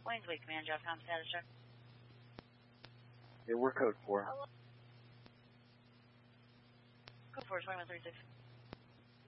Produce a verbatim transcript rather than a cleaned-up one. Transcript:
Waynesway Command, Jeffcom status check. Yeah, we're code four. Code four, twenty-one thirty-six.